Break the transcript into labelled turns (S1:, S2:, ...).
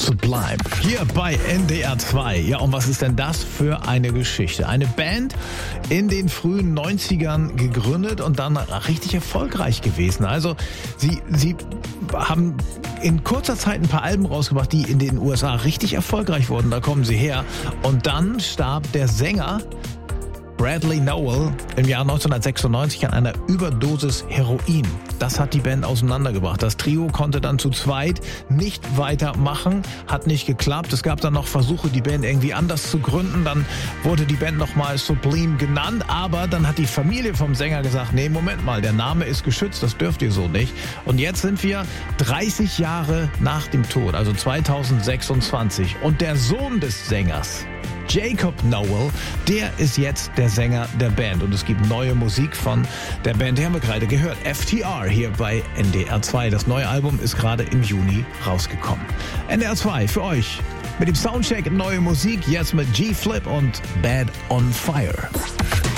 S1: Sublime. Hier bei NDR 2. Ja, und was ist denn das für eine Geschichte? Eine Band in den frühen 90ern gegründet und dann richtig erfolgreich gewesen. Also sie haben in kurzer Zeit ein paar Alben rausgebracht, die in den USA richtig erfolgreich wurden. Da kommen sie her. Und dann starb der Sänger Bradley Nowell im Jahr 1996 an einer Überdosis Heroin. Das hat die Band auseinandergebracht. Das Trio konnte dann zu zweit nicht weitermachen, hat nicht geklappt. Es gab dann noch Versuche, die Band irgendwie anders zu gründen. Dann wurde die Band nochmal Sublime genannt, aber dann hat die Familie vom Sänger gesagt, nee, Moment mal, der Name ist geschützt, das dürft ihr so nicht. Und jetzt sind wir 30 Jahre nach dem Tod, also 2026. Und der Sohn des Sängers, Jacob Nowell, der ist jetzt der Sänger der Band und es gibt neue Musik von der Band, die haben wir gerade gehört, FTR hier bei NDR 2. Das neue Album ist gerade im Juni rausgekommen. NDR 2 für euch mit dem Soundcheck neue Musik, jetzt mit G-Flip und Bad on Fire.